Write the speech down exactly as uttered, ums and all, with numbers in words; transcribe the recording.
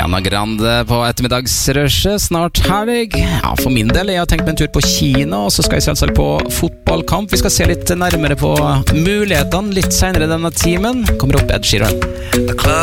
Ariana Grande på ettermiddagsrøsje, snart helg. Ja, for min del, jeg har tenkt meg en tur på kino, og så skal jeg selvsagt på fotballkamp. Vi skal se litt nærmere på mulighetene litt senere denne timen. Kommer opp Ed Sheeran. The club